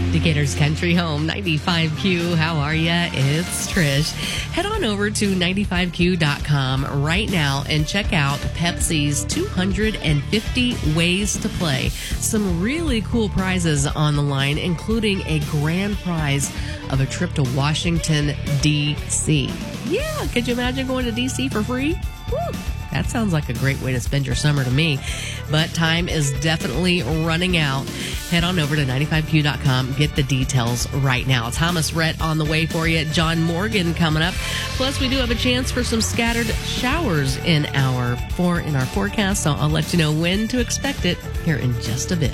Decatur's Country Home, 95Q. How are ya? It's Trish. Head on over to 95Q.com right now and check out Pepsi's 250 Ways to Play. Some really cool prizes on the line, including a grand prize of a trip to Washington, D.C. Yeah, could you imagine going to D.C. for free? Woo! That sounds like a great way to spend your summer to me. But time is definitely running out. Head on over to 95Q.com. Get the details right now. Thomas Rhett on the way for you. John Morgan coming up. Plus, we do have a chance for some scattered showers in our forecast. So I'll let you know when to expect it here in just a bit.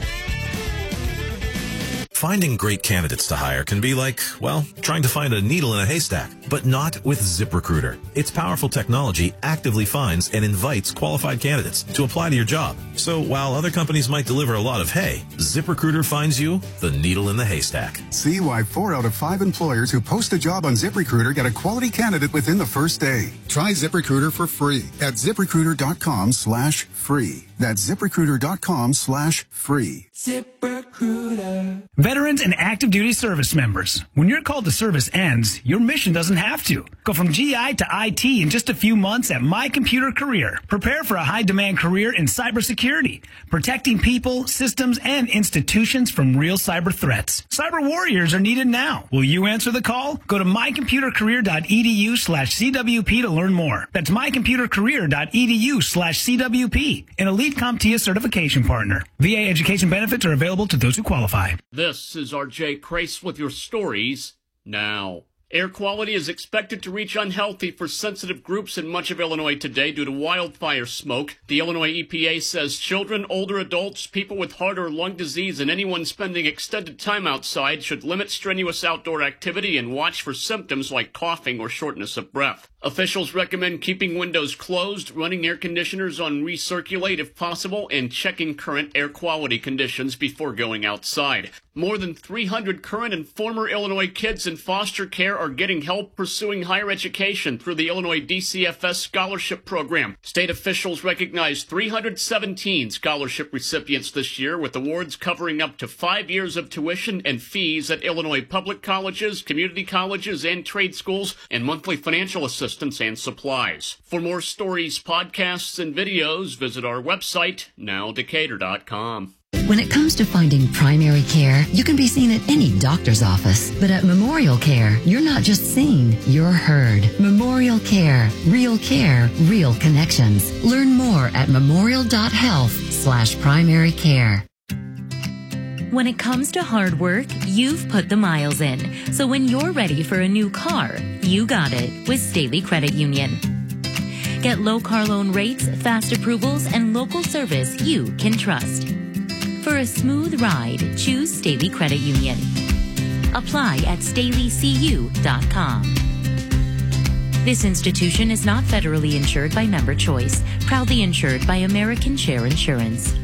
Finding great candidates to hire can be like, well, trying to find a needle in a haystack, but not with ZipRecruiter. Its powerful technology actively finds and invites qualified candidates to apply to your job. So while other companies might deliver a lot of hay, ZipRecruiter finds you the needle in the haystack. See why 4 out of 5 employers who post a job on ZipRecruiter get a quality candidate within the first day. Try ZipRecruiter for free at ZipRecruiter.com/free. That's ZipRecruiter.com/free. ZipRecruiter. Veterans and active duty service members. When your call to service ends, your mission doesn't have to. Go from GI to IT in just a few months at My Computer Career. Prepare for a high-demand career in cybersecurity, protecting people, systems, and institutions from real cyber threats. Cyber warriors are needed now. Will you answer the call? Go to mycomputercareer.edu/CWP to learn more. That's mycomputercareer.edu/CWP, an elite CompTIA certification partner. VA education benefits are available to those who qualify. This is RJ Crace with your stories now. Air quality is expected to reach unhealthy for sensitive groups in much of Illinois today due to wildfire smoke. The Illinois EPA says children, older adults, people with heart or lung disease, and anyone spending extended time outside should limit strenuous outdoor activity and watch for symptoms like coughing or shortness of breath. Officials recommend keeping windows closed, running air conditioners on recirculate if possible, and checking current air quality conditions before going outside. More than 300 current and former Illinois kids in foster care are getting help pursuing higher education through the Illinois DCFS Scholarship Program. State officials recognized 317 scholarship recipients this year, with awards covering up to 5 years of tuition and fees at Illinois public colleges, community colleges, and trade schools, and monthly financial assistance and supplies. For more stories, podcasts, and videos, visit our website, nowdecatur.com. When it comes to finding primary care, you can be seen at any doctor's office. But at Memorial Care, you're not just seen, you're heard. Memorial Care, real connections. Learn more at memorial.health/primary care. When it comes to hard work, you've put the miles in. So when you're ready for a new car, you got it with Staley Credit Union. Get low car loan rates, fast approvals, and local service you can trust. For a smooth ride, choose Staley Credit Union. Apply at StaleyCU.com. This institution is not federally insured by Member Choice, proudly insured by American Share Insurance.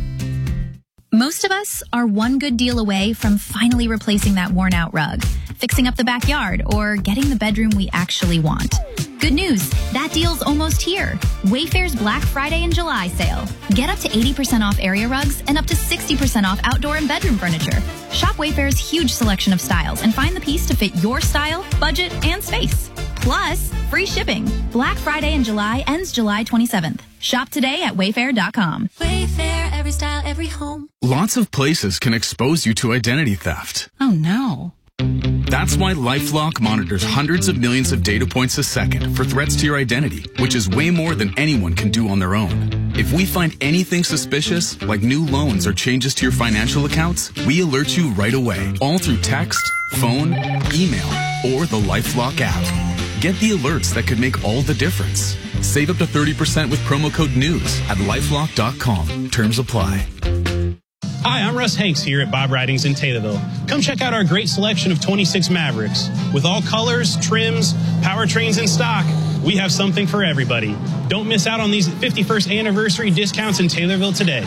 Most of us are one good deal away from finally replacing that worn-out rug, fixing up the backyard, or getting the bedroom we actually want. Good news, that deal's almost here. Wayfair's Black Friday and July sale. Get up to 80% off area rugs and up to 60% off outdoor and bedroom furniture. Shop Wayfair's huge selection of styles and find the piece to fit your style, budget, and space. Plus, free shipping. Black Friday in July ends July 27th. Shop today at Wayfair.com. Wayfair, every style, every home. Lots of places can expose you to identity theft. Oh, no. That's why LifeLock monitors hundreds of millions of data points a second for threats to your identity, which is way more than anyone can do on their own. If we find anything suspicious, like new loans or changes to your financial accounts, we alert you right away, all through text, phone, email, or the LifeLock app. Get the alerts that could make all the difference. Save up to 30% with promo code NEWS at LifeLock.com. Terms apply. Hi, I'm Russ Hanks here at Bob Ridings in Taylorville. Come check out our great selection of 26 Mavericks. With all colors, trims, powertrains in stock, we have something for everybody. Don't miss out on these 51st anniversary discounts in Taylorville today.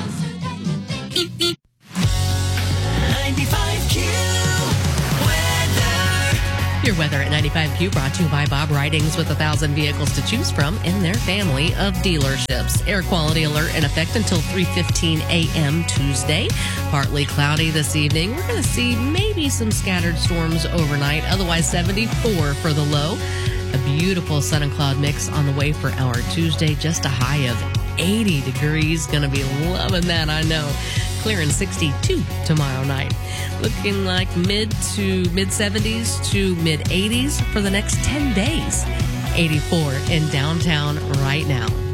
95Q weather. Your weather at 95Q brought to you by Bob Ridings with 1,000 vehicles to choose from in their family of dealerships. Air quality alert in effect until 3:15 a.m. Tuesday. Partly cloudy this evening. We're going to see maybe some scattered storms overnight. Otherwise 74 for the low. A beautiful sun and cloud mix on the way for our Tuesday. Just a high of 80 degrees. Going to be loving that, I know. Clearing 62 tomorrow night. Looking like mid 70s to mid 80s for the next 10 days. 84 in downtown right now.